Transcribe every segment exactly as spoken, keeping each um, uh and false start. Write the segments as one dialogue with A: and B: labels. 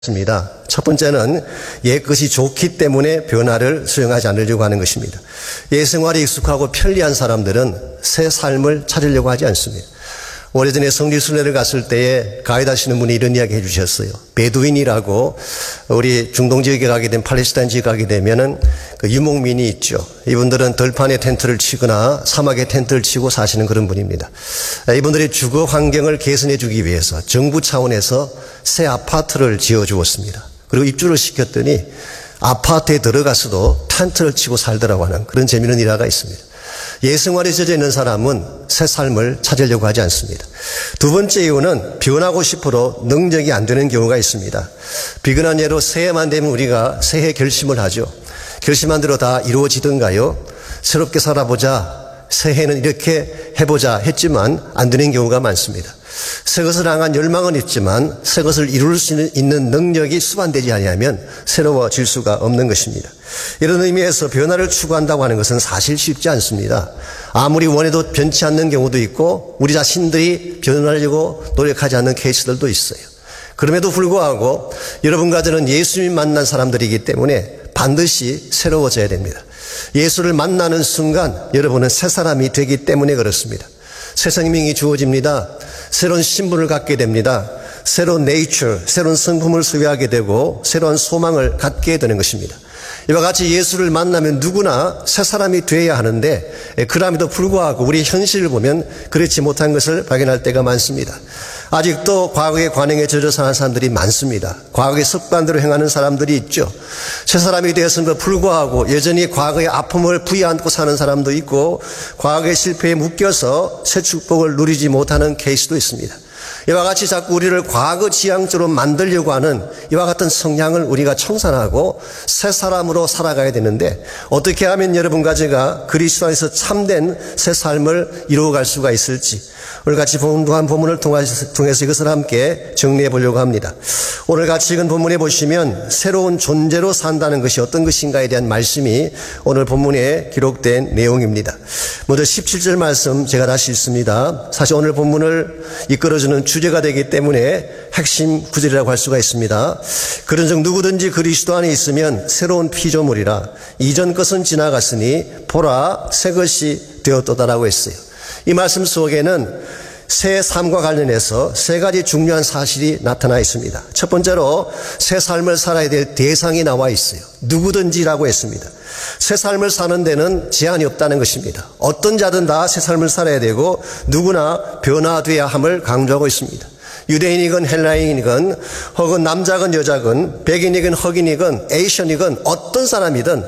A: 습니다. 첫 번째는 옛 것이 좋기 때문에 변화를 수용하지 않으려고 하는 것입니다. 옛 생활에 익숙하고 편리한 사람들은 새 삶을 찾으려고 하지 않습니다. 오래전에 성지순례를 갔을 때에 가이드 하시는 분이 이런 이야기 해 주셨어요. 베두인이라고 우리 중동 지역에 가게 되면, 팔레스타인 지역에 가게 되면은 그 유목민이 있죠. 이분들은 들판에 텐트를 치거나 사막에 텐트를 치고 사시는 그런 분입니다. 이분들의 주거 환경을 개선해 주기 위해서 정부 차원에서 새 아파트를 지어 주었습니다. 그리고 입주를 시켰더니 아파트에 들어가서도 텐트를 치고 살더라고 하는 그런 재미있는 일화가 있습니다. 예생활에 젖어 있는 사람은 새 삶을 찾으려고 하지 않습니다. 두 번째 이유는 변하고 싶어도 능력이 안 되는 경우가 있습니다. 비근한 예로 새해만 되면 우리가 새해 결심을 하죠. 결심한 대로 다 이루어지던가요? 새롭게 살아보자, 새해는 이렇게 해보자 했지만 안 되는 경우가 많습니다. 새 것을 향한 열망은 있지만 새 것을 이룰 수 있는 능력이 수반되지 아니하면 새로워질 수가 없는 것입니다. 이런 의미에서 변화를 추구한다고 하는 것은 사실 쉽지 않습니다. 아무리 원해도 변치 않는 경우도 있고 우리 자신들이 변하려고 노력하지 않는 케이스들도 있어요. 그럼에도 불구하고 여러분과 저는 예수님 만난 사람들이기 때문에 반드시 새로워져야 됩니다. 예수를 만나는 순간 여러분은 새 사람이 되기 때문에 그렇습니다. 새 생명이 주어집니다. 새로운 신분을 갖게 됩니다. 새로운 네이처, 새로운 성품을 소유하게 되고 새로운 소망을 갖게 되는 것입니다. 이와 같이 예수를 만나면 누구나 새 사람이 되어야 하는데 그럼에도 불구하고 우리 현실을 보면 그렇지 못한 것을 발견할 때가 많습니다. 아직도 과거의 관행에 젖어 사는 사람들이 많습니다. 과거의 습관대로 행하는 사람들이 있죠. 새 사람이 되었음에도 불구하고 여전히 과거의 아픔을 부여안고 사는 사람도 있고 과거의 실패에 묶여서 새 축복을 누리지 못하는 케이스도 있습니다. 이와 같이 자꾸 우리를 과거 지향적으로 만들려고 하는 이와 같은 성향을 우리가 청산하고 새 사람으로 살아가야 되는데 어떻게 하면 여러분과 제가 그리스도 안에서 참된 새 삶을 이루어갈 수가 있을지 오늘 같이 본문한 본문을 통해서 이것을 함께 정리해 보려고 합니다. 오늘 같이 읽은 본문에 보시면 새로운 존재로 산다는 것이 어떤 것인가에 대한 말씀이 오늘 본문에 기록된 내용입니다. 먼저 십칠 절 말씀 제가 다시 읽습니다. 사실 오늘 본문을 이끌어주는 주제가 되기 때문에 핵심 구절이라고 할 수가 있습니다. 그런즉 누구든지 그리스도 안에 있으면 새로운 피조물이라 이전 것은 지나갔으니 보라 새 것이 되었도다라고 했어요. 이 말씀 속에는 새 삶과 관련해서 세 가지 중요한 사실이 나타나 있습니다. 첫 번째로 새 삶을 살아야 될 대상이 나와 있어요. 누구든지라고 했습니다. 새 삶을 사는 데는 제한이 없다는 것입니다. 어떤 자든 다 새 삶을 살아야 되고 누구나 변화되어야 함을 강조하고 있습니다. 유대인이건 헬라인이건 혹은 남자건 여자건 백인이건 흑인이건 에이션이건 어떤 사람이든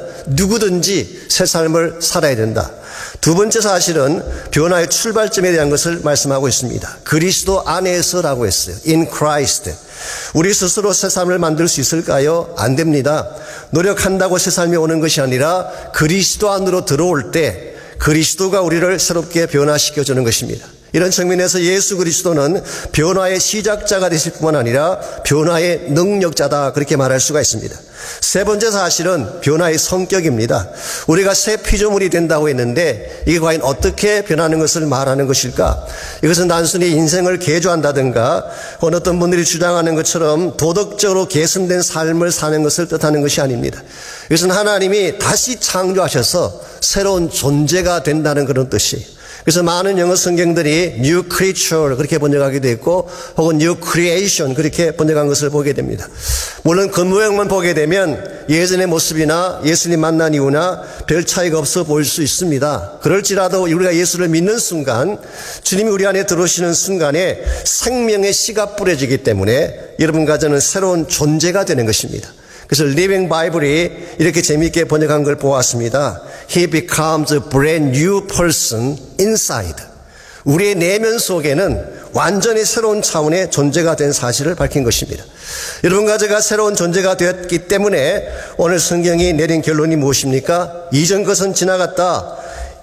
A: 누구든지 새 삶을 살아야 된다. 두 번째 사실은 변화의 출발점에 대한 것을 말씀하고 있습니다. 그리스도 안에서라고 했어요. In Christ. 우리 스스로 새 삶을 만들 수 있을까요? 안 됩니다. 노력한다고 새 삶이 오는 것이 아니라 그리스도 안으로 들어올 때 그리스도가 우리를 새롭게 변화시켜주는 것입니다. 이런 측면에서 예수 그리스도는 변화의 시작자가 되실 뿐만 아니라 변화의 능력자다 그렇게 말할 수가 있습니다. 세 번째 사실은 변화의 성격입니다. 우리가 새 피조물이 된다고 했는데 이게 과연 어떻게 변하는 것을 말하는 것일까? 이것은 단순히 인생을 개조한다든가 어느 어떤 분들이 주장하는 것처럼 도덕적으로 개선된 삶을 사는 것을 뜻하는 것이 아닙니다. 이것은 하나님이 다시 창조하셔서 새로운 존재가 된다는 그런 뜻이에요. 그래서 많은 영어 성경들이 New Creature 그렇게 번역하기도 했고 혹은 New Creation 그렇게 번역한 것을 보게 됩니다. 물론 겉모양만 보게 되면 예전의 모습이나 예수님 만난 이후나 별 차이가 없어 보일 수 있습니다. 그럴지라도 우리가 예수를 믿는 순간 주님이 우리 안에 들어오시는 순간에 생명의 씨가 뿌려지기 때문에 여러분과 저는 새로운 존재가 되는 것입니다. 그래서 리빙 바이블이 이렇게 재미있게 번역한 걸 보았습니다. He becomes a brand new person inside. 우리의 내면 속에는 완전히 새로운 차원의 존재가 된 사실을 밝힌 것입니다. 여러분과 제가 새로운 존재가 되었기 때문에 오늘 성경이 내린 결론이 무엇입니까? 이전 것은 지나갔다.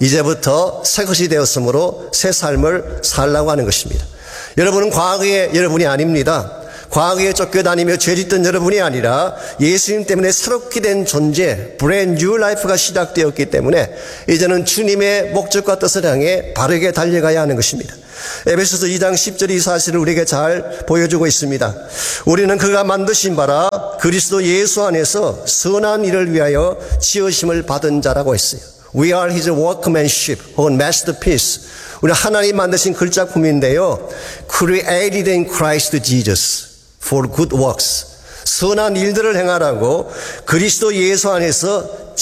A: 이제부터 새 것이 되었으므로 새 삶을 살라고 하는 것입니다. 여러분은 과거의 여러분이 아닙니다. 과거에 쫓겨다니며 죄짓던 여러분이 아니라 예수님 때문에 새롭게 된 존재, brand new life가 시작되었기 때문에 이제는 주님의 목적과 뜻을 향해 바르게 달려가야 하는 것입니다. 에베소서 이 장 십 절 이 사실을 우리에게 잘 보여주고 있습니다. 우리는 그가 만드신 바라 그리스도 예수 안에서 선한 일을 위하여 지으심을 받은 자라고 했어요. We are his workmanship 혹은 masterpiece. 우리 하나님 만드신 글작품인데요. Created in Christ Jesus for good works. 선한 일들을 행하라고 그리스도 예수 안에서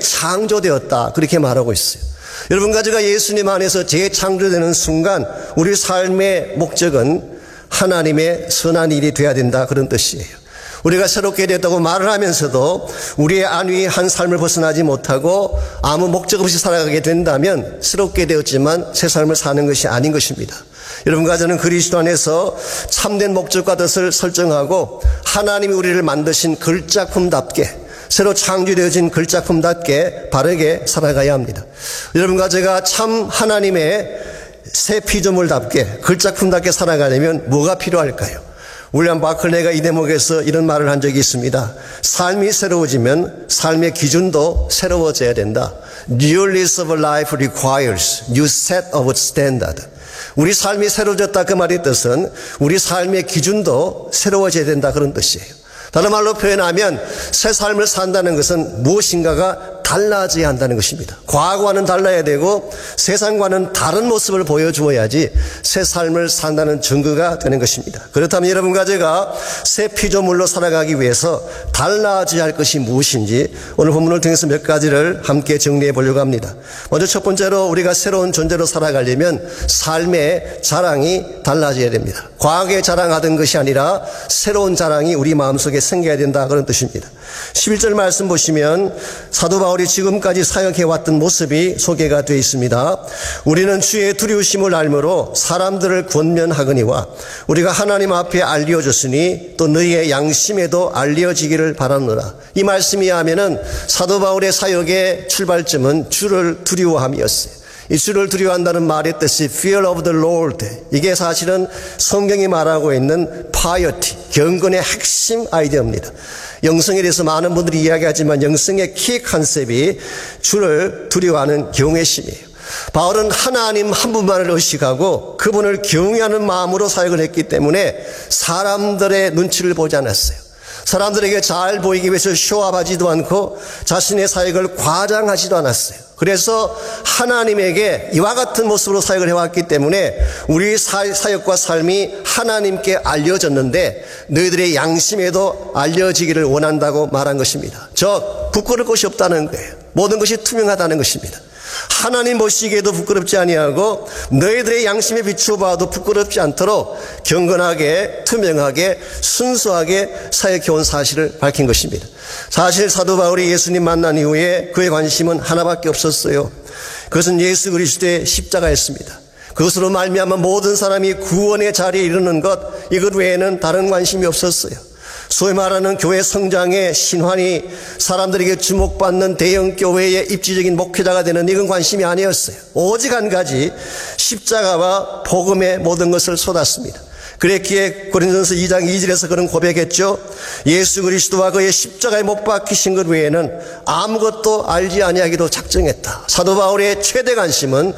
A: 재창조되었다. 그렇게 말하고 있어요. 여러분과 제가 예수님 안에서 재창조되는 순간 우리 삶의 목적은 하나님의 선한 일이 되어야 된다. 그런 뜻이에요. 우리가 새롭게 됐다고 말을 하면서도 우리의 안위의 한 삶을 벗어나지 못하고 아무 목적 없이 살아가게 된다면 새롭게 되었지만 새 삶을 사는 것이 아닌 것입니다. 여러분과 저는 그리스도 안에서 참된 목적과 뜻을 설정하고 하나님이 우리를 만드신 글작품답게 새로 창조되어진 글작품답게 바르게 살아가야 합니다. 여러분과 제가 참 하나님의 새 피조물답게 글작품답게 살아가려면 뭐가 필요할까요? 윌리엄 바클레가 이 대목에서 이런 말을 한 적이 있습니다. 삶이 새로워지면 삶의 기준도 새로워져야 된다. Newness of life requires new set of standard. 우리 삶이 새로워졌다 그 말의 뜻은 우리 삶의 기준도 새로워져야 된다 그런 뜻이에요. 다른 말로 표현하면 새 삶을 산다는 것은 무엇인가가 달라져야 한다는 것입니다. 과거와는 달라야 되고 세상과는 다른 모습을 보여주어야지 새 삶을 산다는 증거가 되는 것입니다. 그렇다면 여러분과 제가 새 피조물로 살아가기 위해서 달라져야 할 것이 무엇인지 오늘 본문을 통해서 몇 가지를 함께 정리해 보려고 합니다. 먼저 첫 번째로 우리가 새로운 존재로 살아가려면 삶의 자랑이 달라져야 됩니다. 과거에 자랑하던 것이 아니라 새로운 자랑이 우리 마음속에 생겨야 된다 그런 뜻입니다. 십일 절 말씀 보시면 사도 바울이 지금까지 사역해왔던 모습이 소개가 되어 있습니다. 우리는 주의 두려우심을 알므로 사람들을 권면하거니와 우리가 하나님 앞에 알려졌으니 또 너희의 양심에도 알려지기를 바라노라. 이 말씀이 하면은 사도 바울의 사역의 출발점은 주를 두려워함이었어요. 이 주를 두려워한다는 말의 뜻이 fear of the Lord. 이게 사실은 성경이 말하고 있는 piety, 경건의 핵심 아이디어입니다. 영성에 대해서 많은 분들이 이야기하지만 영성의 키 컨셉이 주를 두려워하는 경외심이에요. 바울은 하나님 한 분만을 의식하고 그분을 경외하는 마음으로 사역을 했기 때문에 사람들의 눈치를 보지 않았어요. 사람들에게 잘 보이기 위해서 쇼업하지도 않고 자신의 사역을 과장하지도 않았어요. 그래서 하나님에게 이와 같은 모습으로 사역을 해왔기 때문에 우리 사역과 삶이 하나님께 알려졌는데 너희들의 양심에도 알려지기를 원한다고 말한 것입니다. 즉 부끄러울 것이 없다는 거예요. 모든 것이 투명하다는 것입니다. 하나님 보시기에도 부끄럽지 아니하고 너희들의 양심에 비추어봐도 부끄럽지 않도록 경건하게 투명하게 순수하게 사역해온 사실을 밝힌 것입니다. 사실 사도 바울이 예수님 만난 이후에 그의 관심은 하나밖에 없었어요. 그것은 예수 그리스도의 십자가였습니다. 그것으로 말미암아 모든 사람이 구원의 자리에 이르는 것, 이것 외에는 다른 관심이 없었어요. 소위 말하는 교회 성장의 신환이 사람들에게 주목받는 대형 교회의 입지적인 목회자가 되는 이건 관심이 아니었어요. 오직 한 가지, 십자가와 복음의 모든 것을 쏟았습니다. 그랬기에 고린도전서 이 장 이 절에서 그런 고백했죠. 예수 그리스도와 그의 십자가에 못 박히신 것 외에는 아무것도 알지 아니하기로 작정했다. 사도 바울의 최대 관심은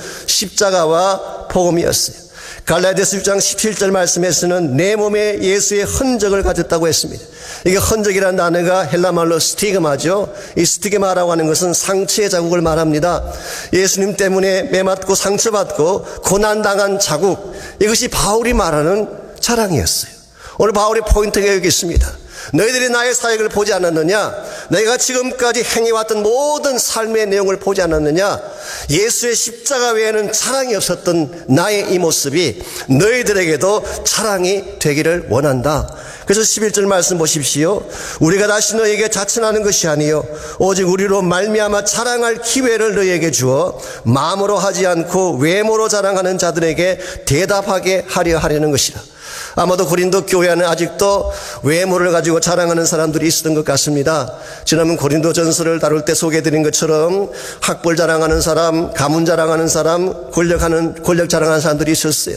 A: 십자가와 복음이었어요. 갈라디아서 육 장 십칠 절 말씀에서는 내 몸에 예수의 흔적을 가졌다고 했습니다. 이게 흔적이라는 단어가 헬라말로 스티그마죠. 이 스티그마라고 하는 것은 상처의 자국을 말합니다. 예수님 때문에 매맞고 상처받고 고난당한 자국, 이것이 바울이 말하는 자랑이었어요. 오늘 바울의 포인트가 여기 있습니다. 너희들이 나의 사역을 보지 않았느냐? 내가 지금까지 행해왔던 모든 삶의 내용을 보지 않았느냐? 예수의 십자가 외에는 자랑이 없었던 나의 이 모습이 너희들에게도 자랑이 되기를 원한다. 그래서 십일 절 말씀 보십시오. 우리가 다시 너희에게 자천하는 것이 아니요 오직 우리로 말미암아 자랑할 기회를 너희에게 주어 마음으로 하지 않고 외모로 자랑하는 자들에게 대답하게 하려 하려는 것이라. 아마도 고린도 교회는 아직도 외모를 가지고 자랑하는 사람들이 있었던 것 같습니다. 지난번 고린도 전서를 다룰 때 소개해드린 것처럼 학벌 자랑하는 사람, 가문 자랑하는 사람, 권력하는, 권력 자랑하는 사람들이 있었어요.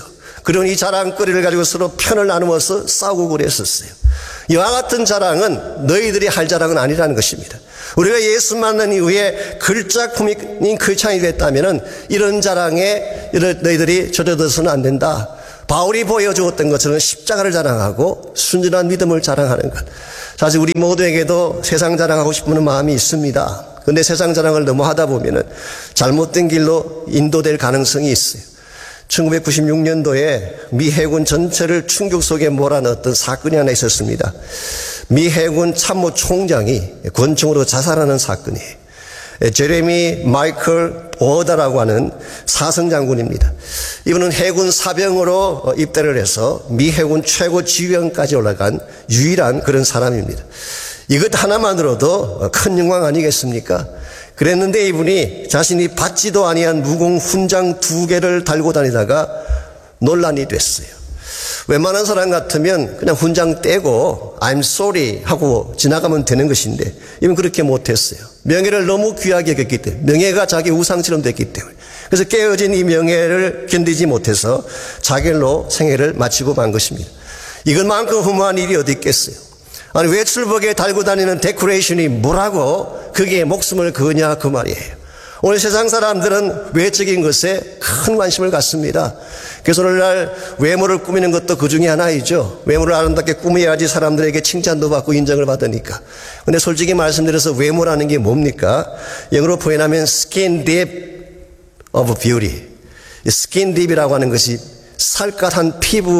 A: 그리고 이 자랑거리를 가지고 서로 편을 나누어서 싸우고 그랬었어요. 이와 같은 자랑은 너희들이 할 자랑은 아니라는 것입니다. 우리가 예수 만난 이후에 글작품인 크리스찬이 됐다면 이런 자랑에 너희들이 젖어들어서는 안 된다. 바울이 보여주었던 것처럼 십자가를 자랑하고 순전한 믿음을 자랑하는 것. 사실 우리 모두에게도 세상 자랑하고 싶은 마음이 있습니다. 그런데 세상 자랑을 너무 하다 보면 잘못된 길로 인도될 가능성이 있어요. 천구백구십육 년도에 미 해군 전체를 충격 속에 몰아넣었던 사건이 하나 있었습니다. 미 해군 참모 총장이 권총으로 자살하는 사건이에요. 제레미 마이클 오더라고 하는 사성 장군입니다. 이분은 해군 사병으로 입대를 해서 미 해군 최고 지휘관까지 올라간 유일한 그런 사람입니다. 이것 하나만으로도 큰 영광 아니겠습니까? 그랬는데 이분이 자신이 받지도 아니한 무공 훈장 두 개를 달고 다니다가 논란이 됐어요. 웬만한 사람 같으면 그냥 훈장 떼고 I'm sorry 하고 지나가면 되는 것인데 이분 그렇게 못했어요. 명예를 너무 귀하게 여겼기 때문에, 명예가 자기 우상처럼 됐기 때문에, 그래서 깨어진 이 명예를 견디지 못해서 자결로 생애를 마치고 만 것입니다. 이것만큼 허무한 일이 어디 있겠어요. 아니 외출복에 달고 다니는 데코레이션이 뭐라고 거기에 목숨을 거냐 그 말이에요. 오늘 세상 사람들은 외적인 것에 큰 관심을 갖습니다. 그래서 오늘날 외모를 꾸미는 것도 그 중에 하나이죠. 외모를 아름답게 꾸며야지 사람들에게 칭찬도 받고 인정을 받으니까. 근데 솔직히 말씀드려서 외모라는 게 뭡니까? 영어로 표현하면 skin deep of beauty. skin deep이라고 하는 것이 살갗한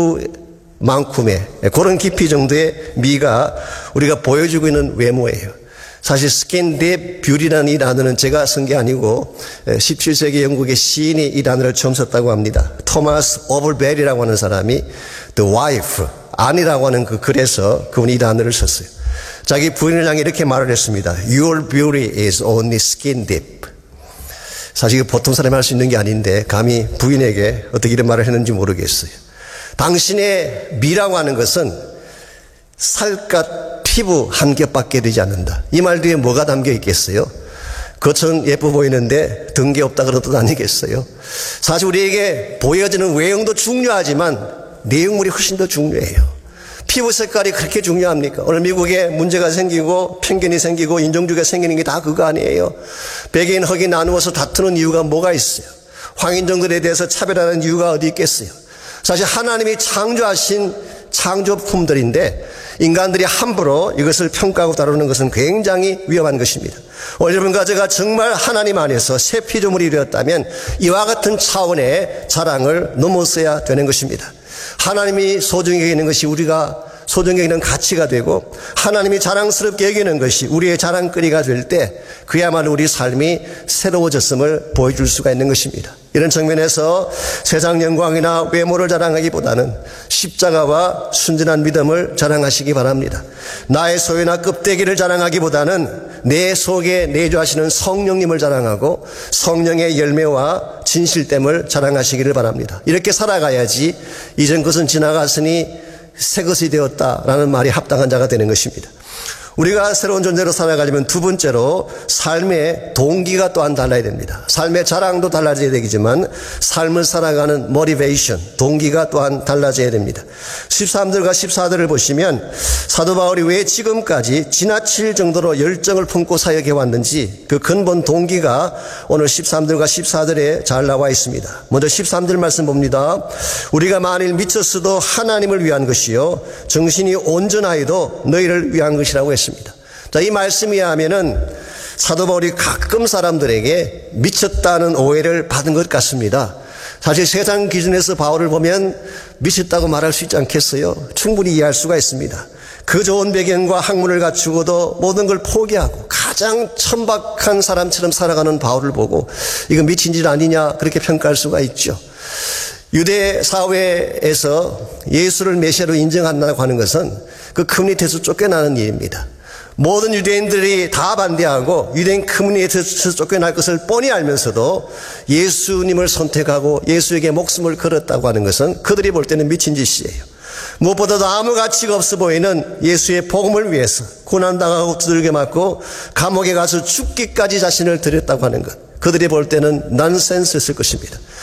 A: 피부만큼의 그런 깊이 정도의 미가 우리가 보여주고 있는 외모예요. 사실 스킨 딥 뷰티라는 이 단어는 제가 쓴 게 아니고 십칠 세기 영국의 시인이 이 단어를 처음 썼다고 합니다. 토마스 오버벨이라고 하는 사람이 The Wife, 아니라고 하는 그 글에서 그분이 이 단어를 썼어요. 자기 부인을 향해 이렇게 말을 했습니다. Your beauty is only skin deep. 사실 보통 사람이 할 수 있는 게 아닌데 감히 부인에게 어떻게 이런 말을 했는지 모르겠어요. 당신의 미라고 하는 것은 살갗 피부 한 겹밖에 되지 않는다. 이 말 뒤에 뭐가 담겨 있겠어요? 겉은 예뻐 보이는데 등게 없다 그런 뜻 아니겠어요? 사실 우리에게 보여지는 외형도 중요하지만 내용물이 훨씬 더 중요해요. 피부 색깔이 그렇게 중요합니까? 오늘 미국에 문제가 생기고 편견이 생기고 인종주의가 생기는 게 다 그거 아니에요. 백인 흑인 나누어서 다투는 이유가 뭐가 있어요? 황인종들에 대해서 차별하는 이유가 어디 있겠어요? 사실 하나님이 창조하신 창조품들인데 인간들이 함부로 이것을 평가하고 다루는 것은 굉장히 위험한 것입니다. 오늘 여러분과 제가 정말 하나님 안에서 새 피조물이 되었다면 이와 같은 차원의 자랑을 넘어서야 되는 것입니다. 하나님이 소중히 여기는 것이 우리가 소중히 여기는 가치가 되고 하나님이 자랑스럽게 여기는 것이 우리의 자랑거리가 될 때 그야말로 우리 삶이 새로워졌음을 보여줄 수가 있는 것입니다. 이런 측면에서 세상 영광이나 외모를 자랑하기보다는 십자가와 순전한 믿음을 자랑하시기 바랍니다. 나의 소유나 껍데기를 자랑하기보다는 내 속에 내주하시는 성령님을 자랑하고 성령의 열매와 진실됨을 자랑하시기를 바랍니다. 이렇게 살아가야지 이전 것은 지나갔으니 새 것이 되었다라는 말이 합당한 자가 되는 것입니다. 우리가 새로운 존재로 살아가려면 두 번째로 삶의 동기가 또한 달라야 됩니다. 삶의 자랑도 달라져야 되겠지만 삶을 살아가는 모티베이션, 동기가 또한 달라져야 됩니다. 십삼 절과 십사 절을 보시면 사도 바울이 왜 지금까지 지나칠 정도로 열정을 품고 사역해 왔는지 그 근본 동기가 오늘 십삼 절과 십사 절에 잘 나와 있습니다. 먼저 십삼 절 말씀 봅니다. 우리가 만일 미쳤어도 하나님을 위한 것이요 정신이 온전하여도 너희를 위한 것이라고 했습니다. 자, 이 말씀에 하면은 사도 바울이 가끔 사람들에게 미쳤다는 오해를 받은 것 같습니다. 사실 세상 기준에서 바울을 보면 미쳤다고 말할 수 있지 않겠어요? 충분히 이해할 수가 있습니다. 그 좋은 배경과 학문을 갖추고도 모든 걸 포기하고 가장 천박한 사람처럼 살아가는 바울을 보고 이거 미친 짓 아니냐 그렇게 평가할 수가 있죠. 유대 사회에서 예수를 메시아로 인정한다고 하는 것은 그 커뮤니티에서 쫓겨나는 일입니다. 모든 유대인들이 다 반대하고 유대인 커뮤니티에서 쫓겨날 것을 뻔히 알면서도 예수님을 선택하고 예수에게 목숨을 걸었다고 하는 것은 그들이 볼 때는 미친 짓이에요. 무엇보다도 아무 가치가 없어 보이는 예수의 복음을 위해서 고난당하고 두들겨 맞고 감옥에 가서 죽기까지 자신을 드렸다고 하는 것, 그들이 볼 때는 난센스였을 것입니다.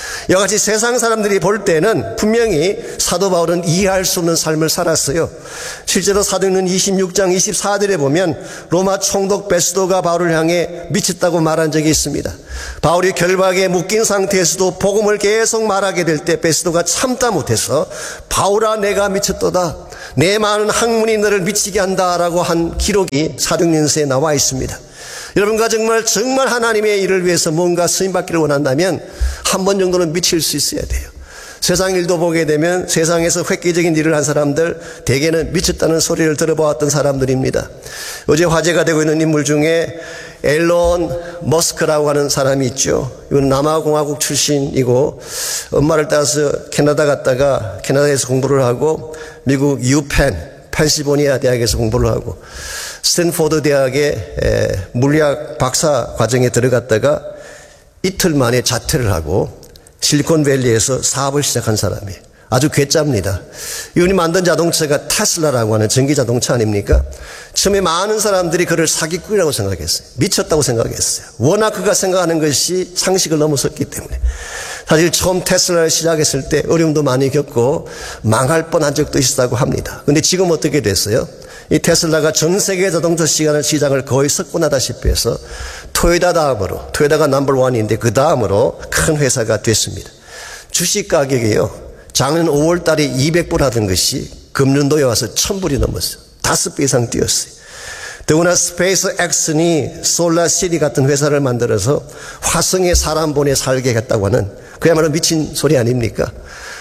A: 이와 같이 세상 사람들이 볼 때는 분명히 사도 바울은 이해할 수 없는 삶을 살았어요. 실제로 사도행전 이십육 장 이십사 절에 보면 로마 총독 베스도가 바울을 향해 미쳤다고 말한 적이 있습니다. 바울이 결박에 묶인 상태에서도 복음을 계속 말하게 될 때 베스도가 참다 못해서 바울아 내가 미쳤도다. 내 많은 학문이 너를 미치게 한다라고 한 기록이 사도행전서에 나와 있습니다. 여러분과 정말 정말 하나님의 일을 위해서 뭔가 쓰임받기를 원한다면 한 번 정도는 미칠 수 있어야 돼요. 세상 일도 보게 되면 세상에서 획기적인 일을 한 사람들 대개는 미쳤다는 소리를 들어보았던 사람들입니다. 어제 화제가 되고 있는 인물 중에 앨런 머스크라고 하는 사람이 있죠. 이건 남아공화국 출신이고 엄마를 따라서 캐나다 갔다가 캐나다에서 공부를 하고 미국 유펜 펜실베니아 대학에서 공부를 하고 스탠포드 대학의 물리학 박사 과정에 들어갔다가 이틀 만에 자퇴를 하고 실리콘밸리에서 사업을 시작한 사람이에요. 아주 괴짜입니다. 이분이 만든 자동차가 테슬라라고 하는 전기자동차 아닙니까? 처음에 많은 사람들이 그를 사기꾼이라고 생각했어요. 미쳤다고 생각했어요. 워낙 그가 생각하는 것이 상식을 넘어섰기 때문에. 사실 처음 테슬라를 시작했을 때 어려움도 많이 겪고 망할 뻔한 적도 있었다고 합니다. 그런데 지금 어떻게 됐어요? 이 테슬라가 전 세계 자동차 시장을, 시장을 거의 석권하다시피 해서 토요타 다음으로, 토요타가 넘버원인데 그 다음으로 큰 회사가 됐습니다. 주식 가격이요. 작년 오월 달에 이백 불 하던 것이 금년도에 와서 천 불이 넘었어요. 다섯 배 이상 뛰었어요. 더구나 스페이스 엑스니 솔라시티 같은 회사를 만들어서 화성에 사람 보내 살게 했다고 하는 그야말로 미친 소리 아닙니까?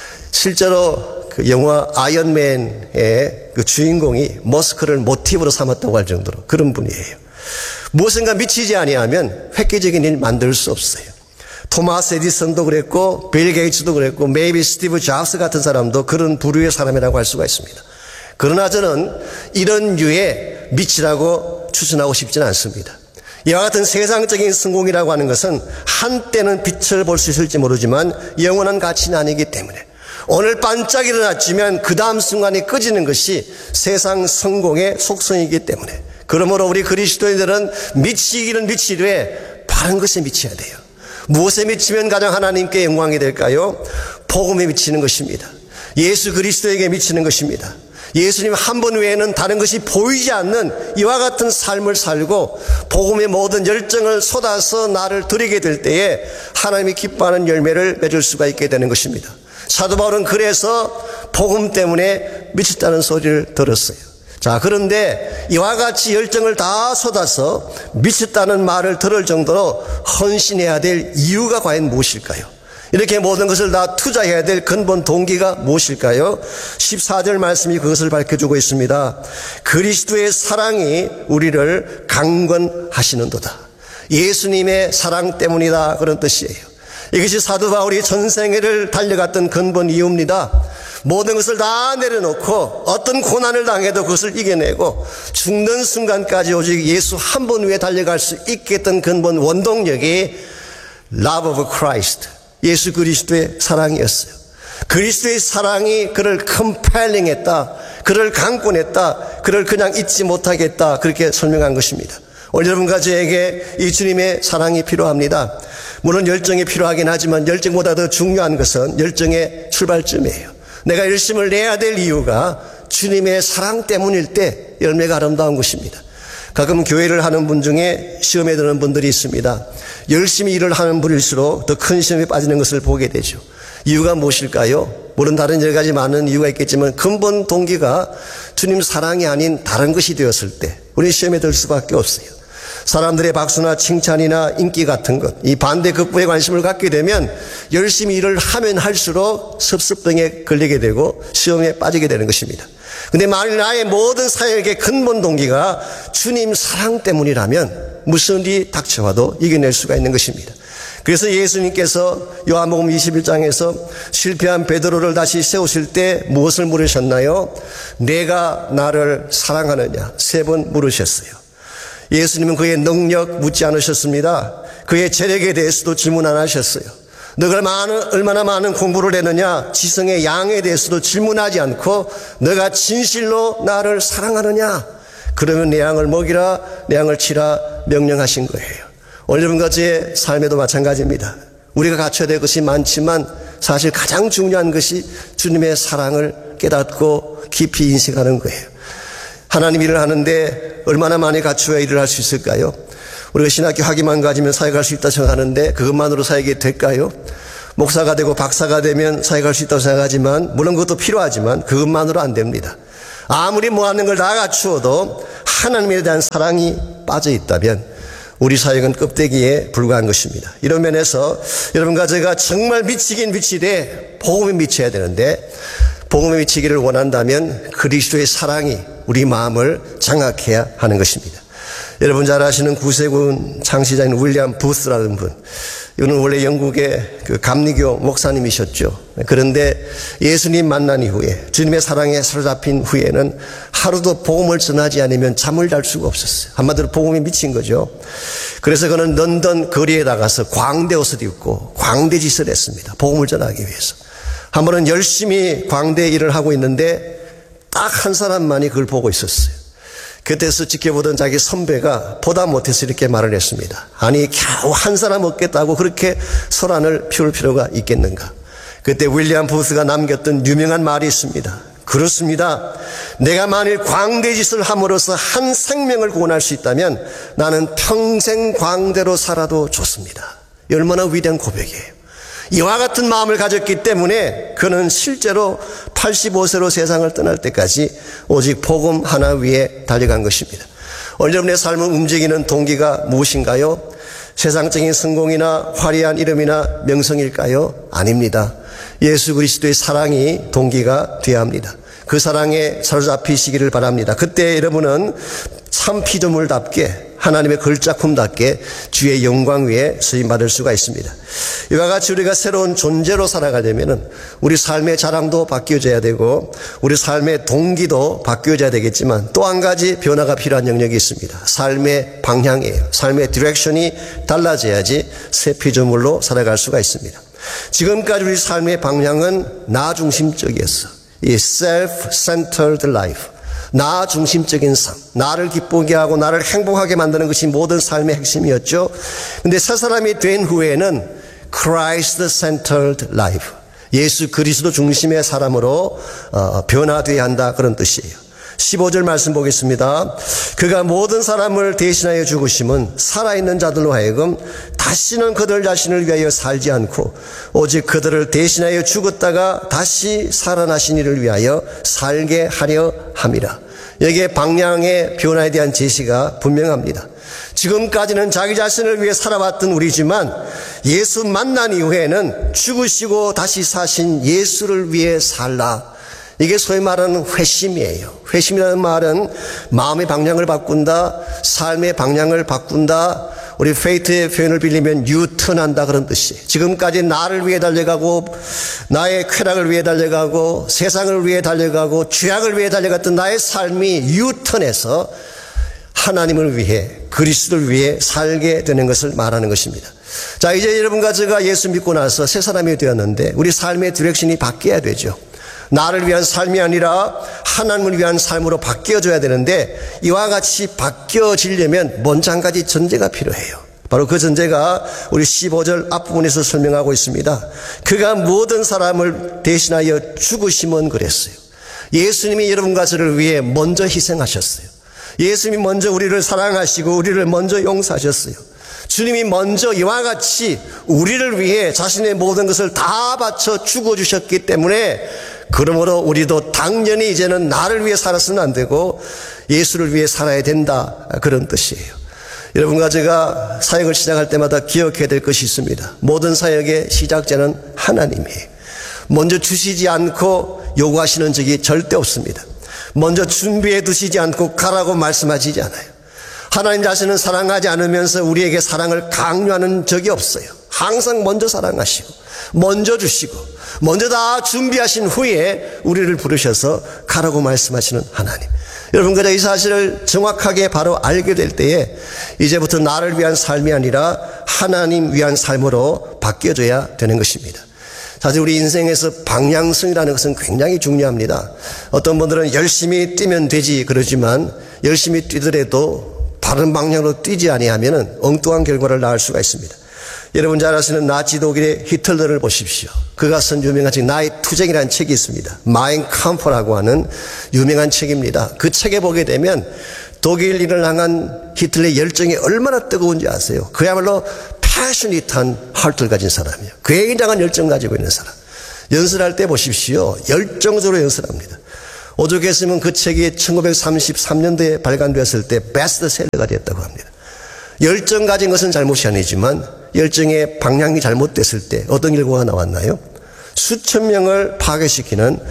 A: 실제로 그 영화 아이언맨의 그 주인공이 머스크를 모티브로 삼았다고 할 정도로 그런 분이에요. 무엇인가 미치지 아니하면 획기적인 일 만들 수 없어요. 토마스 에디슨도 그랬고 빌 게이츠도 그랬고 메이비 스티브 잡스 같은 사람도 그런 부류의 사람이라고 할 수가 있습니다. 그러나 저는 이런 류의 미치라고 추천하고 싶지는 않습니다. 이와 같은 세상적인 성공이라고 하는 것은 한때는 빛을 볼 수 있을지 모르지만 영원한 가치는 아니기 때문에 오늘 반짝 일어났지만 그 다음 순간이 꺼지는 것이 세상 성공의 속성이기 때문에 그러므로 우리 그리스도인들은 미치기는 미치되 바른 것에 미쳐야 돼요. 무엇에 미치면 가장 하나님께 영광이 될까요? 복음에 미치는 것입니다. 예수 그리스도에게 미치는 것입니다. 예수님 한 분 외에는 다른 것이 보이지 않는 이와 같은 삶을 살고 복음의 모든 열정을 쏟아서 나를 드리게 될 때에 하나님이 기뻐하는 열매를 맺을 수가 있게 되는 것입니다. 사도 바울은 그래서 복음 때문에 미쳤다는 소리를 들었어요. 자, 그런데 이와 같이 열정을 다 쏟아서 미쳤다는 말을 들을 정도로 헌신해야 될 이유가 과연 무엇일까요? 이렇게 모든 것을 다 투자해야 될 근본 동기가 무엇일까요? 십사 절 말씀이 그것을 밝혀주고 있습니다. 그리스도의 사랑이 우리를 강권하시는도다. 예수님의 사랑 때문이다, 그런 뜻이에요. 이것이 사도 바울이 전생애를 달려갔던 근본 이유입니다. 모든 것을 다 내려놓고 어떤 고난을 당해도 그것을 이겨내고 죽는 순간까지 오직 예수 한 분 위에 달려갈 수 있게 했던 근본 원동력이 Love of Christ, 예수 그리스도의 사랑이었어요. 그리스도의 사랑이 그를 컴펠링했다, 그를 강권했다, 그를 그냥 잊지 못하겠다, 그렇게 설명한 것입니다. 오늘 여러분과 저에게 이 주님의 사랑이 필요합니다. 물론 열정이 필요하긴 하지만 열정보다 더 중요한 것은 열정의 출발점이에요. 내가 열심을 내야 될 이유가 주님의 사랑 때문일 때 열매가 아름다운 것입니다. 가끔 교회를 하는 분 중에 시험에 드는 분들이 있습니다. 열심히 일을 하는 분일수록 더 큰 시험에 빠지는 것을 보게 되죠. 이유가 무엇일까요? 물론 다른 여러 가지 많은 이유가 있겠지만 근본 동기가 주님 사랑이 아닌 다른 것이 되었을 때 우리 시험에 들 수밖에 없어요. 사람들의 박수나 칭찬이나 인기 같은 것, 이 반대 극부에 관심을 갖게 되면 열심히 일을 하면 할수록 섭섭병에 걸리게 되고 시험에 빠지게 되는 것입니다. 근데 만일 나의 모든 사역의 근본 동기가 주님 사랑 때문이라면 무슨 일이 닥쳐와도 이겨낼 수가 있는 것입니다. 그래서 예수님께서 요한복음 이십일 장에서 실패한 베드로를 다시 세우실 때 무엇을 물으셨나요? 내가 나를 사랑하느냐? 세 번 물으셨어요. 예수님은 그의 능력 묻지 않으셨습니다. 그의 재력에 대해서도 질문 안 하셨어요. 너가 많은, 얼마나 많은 공부를 했느냐, 지성의 양에 대해서도 질문하지 않고 너가 진실로 나를 사랑하느냐, 그러면 내 양을 먹이라, 내 양을 치라 명령하신 거예요. 오늘 여러분과 제 삶에도 마찬가지입니다. 우리가 갖춰야 될 것이 많지만 사실 가장 중요한 것이 주님의 사랑을 깨닫고 깊이 인식하는 거예요. 하나님 일을 하는데 얼마나 많이 갖추어야 일을 할 수 있을까요? 우리가 신학교 학위만 가지면 사역할 수 있다고 생각하는데 그것만으로 사역이 될까요? 목사가 되고 박사가 되면 사역할 수 있다고 생각하지만 물론 그것도 필요하지만 그것만으로 안 됩니다. 아무리 모아놓은 걸 다 갖추어도 하나님에 대한 사랑이 빠져 있다면 우리 사역은 껍데기에 불과한 것입니다. 이런 면에서 여러분과 제가 정말 미치긴 미치되 복음에 미쳐야 되는데 복음에 미치기를 원한다면 그리스도의 사랑이 우리 마음을 장악해야 하는 것입니다. 여러분 잘 아시는 구세군 창시자인 윌리엄 부스라는 분, 이분은 원래 영국의 그 감리교 목사님이셨죠. 그런데 예수님 만난 이후에 주님의 사랑에 사로잡힌 후에는 하루도 복음을 전하지 않으면 잠을 잘 수가 없었어요. 한마디로 복음에 미친 거죠. 그래서 그는 런던 거리에 나가서 광대 옷을 입고 광대 짓을 했습니다. 복음을 전하기 위해서. 한 번은 열심히 광대 일을 하고 있는데 딱 한 사람만이 그걸 보고 있었어요. 그때서 지켜보던 자기 선배가 보다 못해서 이렇게 말을 했습니다. 아니 겨우 한 사람 없겠다고 그렇게 소란을 피울 필요가 있겠는가. 그때 윌리엄 부스가 남겼던 유명한 말이 있습니다. 그렇습니다. 내가 만일 광대짓을 함으로써 한 생명을 구원할 수 있다면 나는 평생 광대로 살아도 좋습니다. 얼마나 위대한 고백이에요. 이와 같은 마음을 가졌기 때문에 그는 실제로 팔십오 세로 세상을 떠날 때까지 오직 복음 하나 위에 달려간 것입니다. 오늘 여러분의 삶을 움직이는 동기가 무엇인가요? 세상적인 성공이나 화려한 이름이나 명성일까요? 아닙니다. 예수 그리스도의 사랑이 동기가 되어야 합니다. 그 사랑에 사로잡히시기를 바랍니다. 그때 여러분은 참 피조물답게 하나님의 걸작품답게 주의 영광 위에 쓰임받을 수가 있습니다. 이와 같이 우리가 새로운 존재로 살아가려면 우리 삶의 자랑도 바뀌어져야 되고 우리 삶의 동기도 바뀌어져야 되겠지만 또 한 가지 변화가 필요한 영역이 있습니다. 삶의 방향이에요. 삶의 디렉션이 달라져야지 새 피조물로 살아갈 수가 있습니다. 지금까지 우리 삶의 방향은 나 중심적이었어. 이 self-centered life, 나 중심적인 삶, 나를 기쁘게 하고 나를 행복하게 만드는 것이 모든 삶의 핵심이었죠. 그런데 새 사람이 된 후에는 Christ-centered life, 예수 그리스도 중심의 사람으로 어, 변화되어야 한다, 그런 뜻이에요. 십오 절 말씀 보겠습니다. 그가 모든 사람을 대신하여 죽으심은 살아있는 자들로 하여금 다시는 그들 자신을 위하여 살지 않고 오직 그들을 대신하여 죽었다가 다시 살아나신 이를 위하여 살게 하려 함이라. 여기에 방향의 변화에 대한 제시가 분명합니다. 지금까지는 자기 자신을 위해 살아왔던 우리지만 예수 만난 이후에는 죽으시고 다시 사신 예수를 위해 살라. 이게 소위 말하는 회심이에요. 회심이라는 말은 마음의 방향을 바꾼다, 삶의 방향을 바꾼다, 우리 페이트의 표현을 빌리면 유턴한다, 그런 뜻이에요. 지금까지 나를 위해 달려가고 나의 쾌락을 위해 달려가고 세상을 위해 달려가고 죄악을 위해 달려갔던 나의 삶이 유턴해서 하나님을 위해 그리스도를 위해 살게 되는 것을 말하는 것입니다. 자, 이제 여러분과 제가 예수 믿고 나서 새 사람이 되었는데 우리 삶의 디렉션이 바뀌어야 되죠. 나를 위한 삶이 아니라 하나님을 위한 삶으로 바뀌어져야 되는데 이와 같이 바뀌어지려면 먼저 한 가지 전제가 필요해요. 바로 그 전제가 우리 십오 절 앞부분에서 설명하고 있습니다. 그가 모든 사람을 대신하여 죽으심은 그랬어요. 예수님이 여러분과 저를 위해 먼저 희생하셨어요. 예수님이 먼저 우리를 사랑하시고 우리를 먼저 용서하셨어요. 주님이 먼저 이와 같이 우리를 위해 자신의 모든 것을 다 바쳐 죽어주셨기 때문에 그러므로 우리도 당연히 이제는 나를 위해 살아서는 안 되고 예수를 위해 살아야 된다, 그런 뜻이에요. 여러분과 제가 사역을 시작할 때마다 기억해야 될 것이 있습니다. 모든 사역의 시작자는 하나님이에요. 먼저 주시지 않고 요구하시는 적이 절대 없습니다. 먼저 준비해 두시지 않고 가라고 말씀하시지 않아요. 하나님 자신은 사랑하지 않으면서 우리에게 사랑을 강요하는 적이 없어요. 항상 먼저 사랑하시고 먼저 주시고 먼저 다 준비하신 후에 우리를 부르셔서 가라고 말씀하시는 하나님. 여러분과 이 사실을 정확하게 바로 알게 될 때에 이제부터 나를 위한 삶이 아니라 하나님 위한 삶으로 바뀌어져야 되는 것입니다. 사실 우리 인생에서 방향성이라는 것은 굉장히 중요합니다. 어떤 분들은 열심히 뛰면 되지 그러지만 열심히 뛰더라도 바른 방향으로 뛰지 아니하면 엉뚱한 결과를 낳을 수가 있습니다. 여러분 잘 아시는 나치 독일의 히틀러를 보십시오. 그가 쓴 유명한 책 나의 투쟁이라는 책이 있습니다. 마인 캄프라고 하는 유명한 책입니다. 그 책에 보게 되면 독일인을 향한 히틀러의 열정이 얼마나 뜨거운지 아세요? 그야말로 패셔닛한 하트를 가진 사람이에요. 굉장한 열정 가지고 있는 사람. 연설할 때 보십시오. 열정적으로 연설합니다. 오죽했으면 그 책이 천구백삼십삼 년도에 발간되었을 때 베스트셀러가 되었다고 합니다. 열정 가진 것은 잘못이 아니지만 열정의 방향이 잘못됐을 때 어떤 결과가 나왔나요? 수천 명을 파괴시키는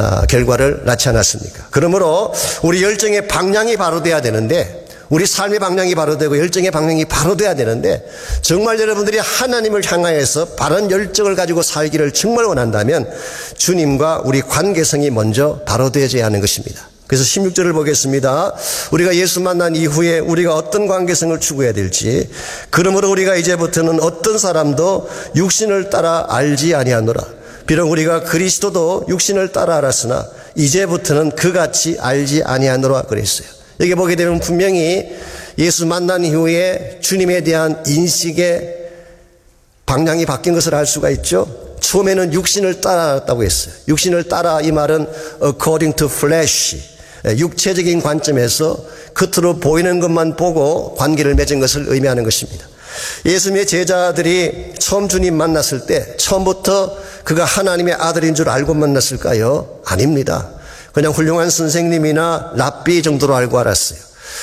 A: 결과를 낳지 않았습니까? 그러므로 우리 열정의 방향이 바로 돼야 되는데, 우리 삶의 방향이 바로 되고 열정의 방향이 바로 돼야 되는데, 정말 여러분들이 하나님을 향하여서 바른 열정을 가지고 살기를 정말 원한다면 주님과 우리 관계성이 먼저 바로 되어야 하는 것입니다. 그래서 십육 절을 보겠습니다. 우리가 예수 만난 이후에 우리가 어떤 관계성을 추구해야 될지, 그러므로 우리가 이제부터는 어떤 사람도 육신을 따라 알지 아니하노라. 비록 우리가 그리스도도 육신을 따라 알았으나 이제부터는 그같이 알지 아니하노라 그랬어요. 여기 보게 되면 분명히 예수 만난 이후에 주님에 대한 인식의 방향이 바뀐 것을 알 수가 있죠. 처음에는 육신을 따라왔다고 했어요. 육신을 따라, 이 말은 according to flesh, 육체적인 관점에서 겉으로 보이는 것만 보고 관계를 맺은 것을 의미하는 것입니다. 예수님의 제자들이 처음 주님 만났을 때 처음부터 그가 하나님의 아들인 줄 알고 만났을까요? 아닙니다. 그냥 훌륭한 선생님이나 랍비 정도로 알고 알았어요.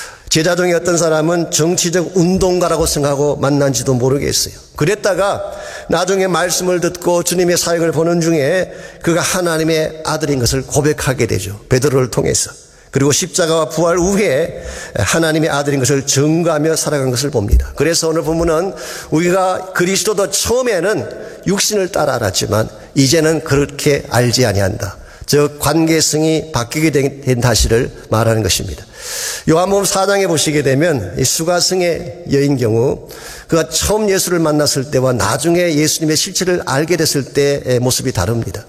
A: 제자 중에 어떤 사람은 정치적 운동가라고 생각하고 만난지도 모르겠어요. 그랬다가 나중에 말씀을 듣고 주님의 사역을 보는 중에 그가 하나님의 아들인 것을 고백하게 되죠. 베드로를 통해서. 그리고 십자가와 부활 후에 하나님의 아들인 것을 증거하며 살아간 것을 봅니다. 그래서 오늘 본문은 우리가 그리스도도 처음에는 육신을 따라 알았지만 이제는 그렇게 알지 아니한다. 즉 관계성이 바뀌게 된 사실을 말하는 것입니다. 요한복음 사 장에 보시게 되면 이 수가성의 여인 경우 그가 처음 예수를 만났을 때와 나중에 예수님의 실체를 알게 됐을 때의 모습이 다릅니다.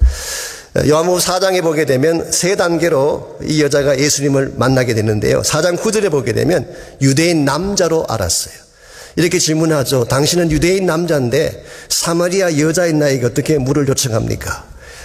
A: 요한복음 사 장에 보게 되면 세 단계로 이 여자가 예수님을 만나게 되는데요. 사 장 구 절에 보게 되면 유대인 남자로 알았어요. 이렇게 질문하죠. 당신은 유대인 남자인데 사마리아 여자인 나에게 어떻게 물을 요청합니까?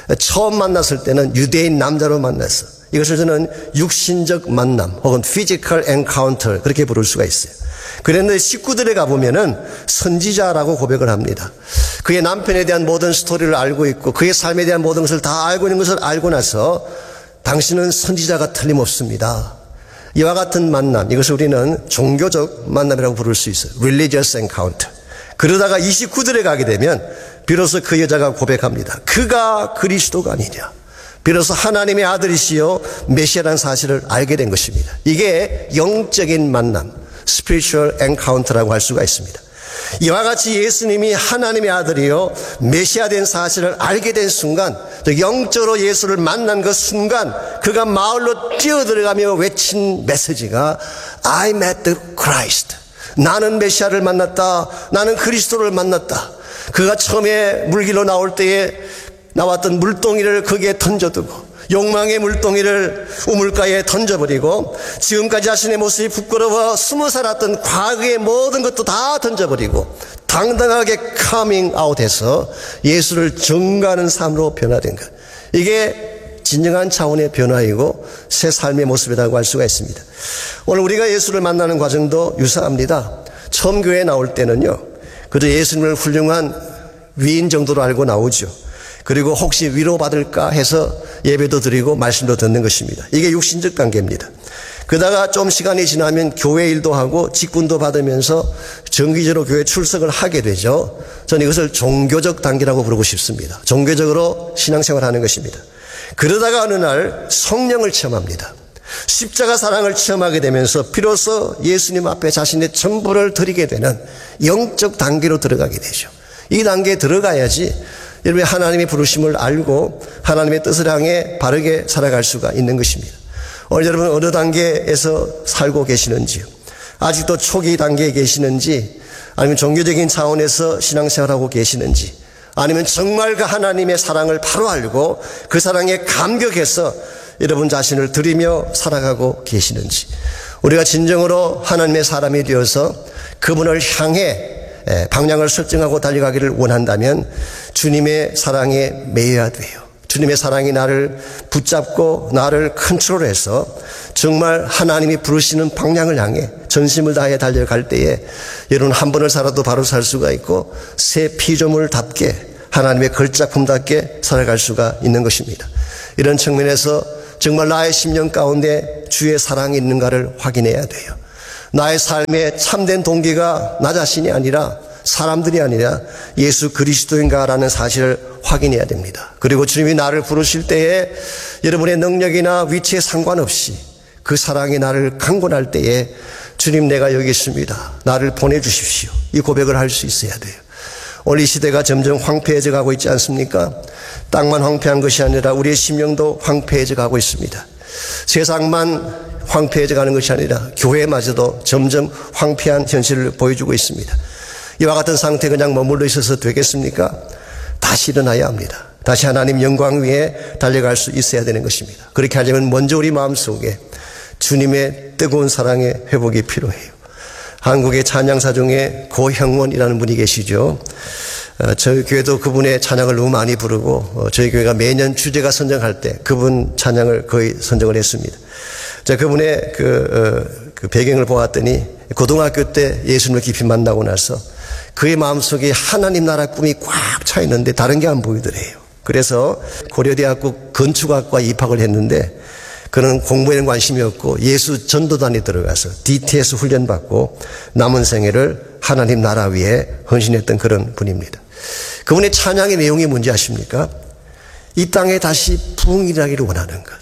A: 처음 만났을 때는 유대인 남자로 만났어. 이것을 저는 육신적 만남 혹은 physical encounter 그렇게 부를 수가 있어요. 그런데 십구 절에 가보면은 선지자라고 고백을 합니다. 그의 남편에 대한 모든 스토리를 알고 있고 그의 삶에 대한 모든 것을 다 알고 있는 것을 알고 나서 당신은 선지자가 틀림없습니다. 이와 같은 만남, 이것을 우리는 종교적 만남이라고 부를 수 있어요. religious encounter. 그러다가 이십구 절에 가게 되면 비로소 그 여자가 고백합니다. 그가 그리스도가 아니냐. 비로소 하나님의 아들이시요 메시아라는 사실을 알게 된 것입니다. 이게 영적인 만남, spiritual encounter라고 할 수가 있습니다. 이와 같이 예수님이 하나님의 아들이요 메시아 된 사실을 알게 된 순간, 영적으로 예수를 만난 그 순간 그가 마을로 뛰어들어가며 외친 메시지가 I met the Christ. 나는 메시아를 만났다. 나는 그리스도를 만났다. 그가 처음에 물길로 나올 때에 나왔던 물동이를 거기에 던져두고 욕망의 물동이를 우물가에 던져버리고 지금까지 자신의 모습이 부끄러워 숨어 살았던 과거의 모든 것도 다 던져버리고 당당하게 카밍 아웃해서 예수를 증거하는 삶으로 변화된 것. 이게 진정한 차원의 변화이고 새 삶의 모습이라고 할 수가 있습니다. 오늘 우리가 예수를 만나는 과정도 유사합니다. 처음 교회에 나올 때는요, 그저 예수님을 훌륭한 위인 정도로 알고 나오죠. 그리고 혹시 위로받을까 해서 예배도 드리고 말씀도 듣는 것입니다. 이게 육신적 단계입니다. 그러다가 좀 시간이 지나면 교회 일도 하고 직분도 받으면서 정기적으로 교회 출석을 하게 되죠. 저는 이것을 종교적 단계라고 부르고 싶습니다. 종교적으로 신앙생활하는 것입니다. 그러다가 어느 날 성령을 체험합니다. 십자가 사랑을 체험하게 되면서 비로소 예수님 앞에 자신의 전부를 드리게 되는 영적 단계로 들어가게 되죠. 이 단계에 들어가야지 여러분이 하나님의 부르심을 알고 하나님의 뜻을 향해 바르게 살아갈 수가 있는 것입니다. 오늘 여러분 어느 단계에서 살고 계시는지요? 아직도 초기 단계에 계시는지, 아니면 종교적인 차원에서 신앙생활하고 계시는지, 아니면 정말 그 하나님의 사랑을 바로 알고 그 사랑에 감격해서 여러분 자신을 드리며 살아가고 계시는지, 우리가 진정으로 하나님의 사람이 되어서 그분을 향해 방향을 설정하고 달려가기를 원한다면 주님의 사랑에 매여야 돼요. 주님의 사랑이 나를 붙잡고 나를 컨트롤해서 정말 하나님이 부르시는 방향을 향해 전심을 다해 달려갈 때에 여러분 한 번을 살아도 바로 살 수가 있고 새 피조물답게 하나님의 걸작품답게 살아갈 수가 있는 것입니다. 이런 측면에서 정말 나의 심령 가운데 주의 사랑이 있는가를 확인해야 돼요. 나의 삶의 참된 동기가 나 자신이 아니라 사람들이 아니라 예수 그리스도인가라는 사실을 확인해야 됩니다. 그리고 주님이 나를 부르실 때에 여러분의 능력이나 위치에 상관없이 그 사랑이 나를 강권할 때에 주님 내가 여기 있습니다. 나를 보내주십시오. 이 고백을 할 수 있어야 돼요. 오늘 이 시대가 점점 황폐해져 가고 있지 않습니까? 땅만 황폐한 것이 아니라 우리의 심령도 황폐해져 가고 있습니다. 세상만 황폐해져 가는 것이 아니라 교회마저도 점점 황폐한 현실을 보여주고 있습니다. 이와 같은 상태에 그냥 머물러 있어서 되겠습니까? 다시 일어나야 합니다. 다시 하나님 영광 위에 달려갈 수 있어야 되는 것입니다. 그렇게 하려면 먼저 우리 마음속에 주님의 뜨거운 사랑의 회복이 필요해요. 한국의 찬양사 중에 고형원이라는 분이 계시죠. 저희 교회도 그분의 찬양을 너무 많이 부르고 저희 교회가 매년 주제가 선정할 때 그분 찬양을 거의 선정을 했습니다. 자, 그분의 그, 그 배경을 보았더니 고등학교 때 예수님을 깊이 만나고 나서 그의 마음속에 하나님 나라 꿈이 꽉 차 있는데 다른 게 안 보이더래요. 그래서 고려대학교 건축학과 입학을 했는데 그는 공부에는 관심이 없고 예수 전도단에 들어가서 디티에스 훈련받고 남은 생애를 하나님 나라 위에 헌신했던 그런 분입니다. 그분의 찬양의 내용이 뭔지 아십니까? 이 땅에 다시 부흥이 일어나기를 원하는 것.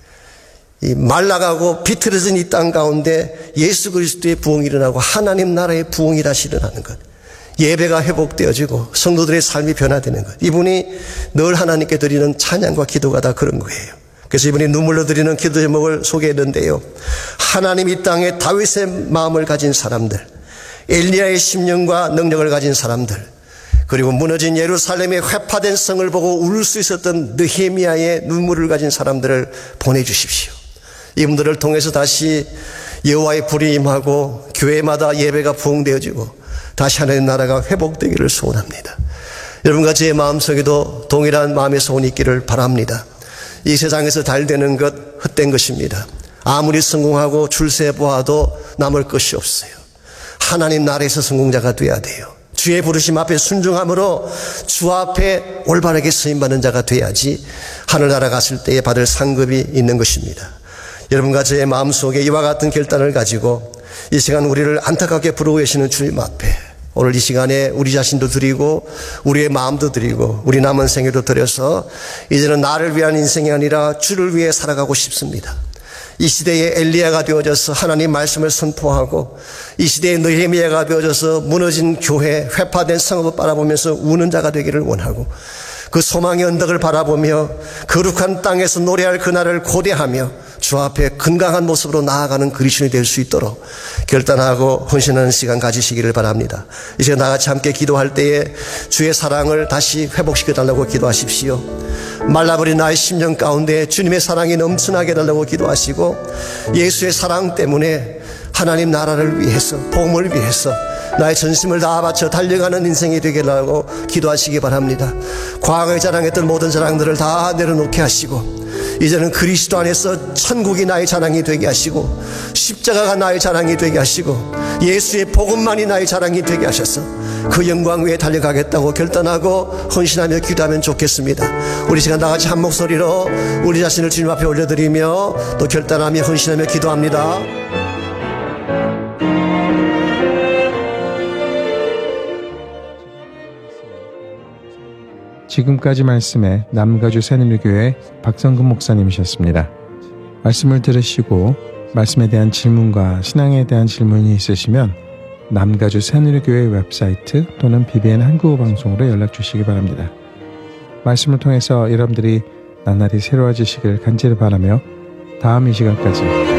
A: 이 말라가고 비틀어진 이 땅 가운데 예수 그리스도의 부흥이 일어나고 하나님 나라의 부흥이 다시 일어나는 것. 예배가 회복되어지고 성도들의 삶이 변화되는 것. 이분이 늘 하나님께 드리는 찬양과 기도가 다 그런 거예요. 그래서 이분이 눈물로 드리는 기도 제목을 소개했는데요. 하나님 이 땅에 다윗의 마음을 가진 사람들, 엘리야의 심령과 능력을 가진 사람들, 그리고 무너진 예루살렘의 회파된 성을 보고 울 수 있었던 느헤미야의 눈물을 가진 사람들을 보내주십시오. 이분들을 통해서 다시 여호와의 불이 임하고 교회마다 예배가 부흥되어지고 다시 하나님 나라가 회복되기를 소원합니다. 여러분과 제 마음속에도 동일한 마음의 소원이 있기를 바랍니다. 이 세상에서 잘 되는 것 헛된 것입니다. 아무리 성공하고 출세 보아도 남을 것이 없어요. 하나님 나라에서 성공자가 돼야 돼요. 주의 부르심 앞에 순종함으로 주 앞에 올바르게 쓰임받는 자가 돼야지 하늘나라 갔을 때에 받을 상급이 있는 것입니다. 여러분과 저의 마음속에 이와 같은 결단을 가지고 이 시간 우리를 안타깝게 부르고 계시는 주님 앞에 오늘 이 시간에 우리 자신도 드리고 우리의 마음도 드리고 우리 남은 생애도 드려서 이제는 나를 위한 인생이 아니라 주를 위해 살아가고 싶습니다. 이 시대의 엘리야가 되어져서 하나님 말씀을 선포하고 이 시대의 느헤미야가 되어져서 무너진 교회, 회파된 성읍을 바라보면서 우는 자가 되기를 원하고 그 소망의 언덕을 바라보며 거룩한 땅에서 노래할 그날을 고대하며 주 앞에 건강한 모습으로 나아가는 그리스도인이 될 수 있도록 결단하고 헌신하는 시간 가지시기를 바랍니다. 이제 나같이 함께 기도할 때에 주의 사랑을 다시 회복시켜 달라고 기도하십시오. 말라버린 나의 심령 가운데 주님의 사랑이 넘쳐나게 해달라고 기도하시고 예수의 사랑 때문에 하나님 나라를 위해서 복음을 위해서 나의 전심을 다 바쳐 달려가는 인생이 되게 하라고 기도하시기 바랍니다. 과거에 자랑했던 모든 자랑들을 다 내려놓게 하시고 이제는 그리스도 안에서 천국이 나의 자랑이 되게 하시고 십자가가 나의 자랑이 되게 하시고 예수의 복음만이 나의 자랑이 되게 하셔서 그 영광 위에 달려가겠다고 결단하고 헌신하며 기도하면 좋겠습니다. 우리 시간 다같이 한 목소리로 우리 자신을 주님 앞에 올려드리며 또 결단하며 헌신하며 기도합니다.
B: 지금까지 말씀에 남가주 새누리교회 박성근 목사님이셨습니다. 말씀을 들으시고 말씀에 대한 질문과 신앙에 대한 질문이 있으시면 남가주 새누리교회 웹사이트 또는 비비엔 한국어 방송으로 연락 주시기 바랍니다. 말씀을 통해서 여러분들이 나날이 새로워지시길 간절히 바라며 다음 이 시간까지